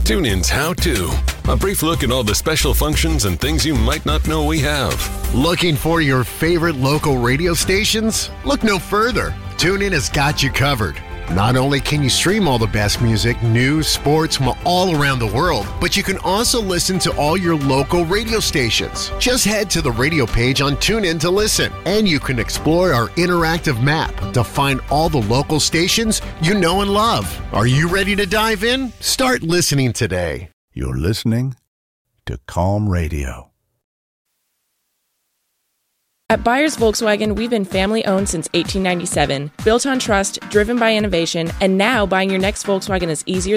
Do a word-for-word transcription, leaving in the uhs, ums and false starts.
TuneIn's How To. A brief look at all the special functions and things you might not know we have. Looking for your favorite local radio stations? Look no further. TuneIn has got you covered. Not only can you stream all the best music, news, sports from all around the world, but you can also listen to all your local radio stations. Just head to the radio page on TuneIn to listen, and you can explore our interactive map to find all the local stations you know and love. Are you ready to dive in? Start listening today. You're listening to Calm Radio. At Byers Volkswagen, we've been family-owned since eighteen ninety-seven, built on trust, driven by innovation, and now buying your next Volkswagen is easier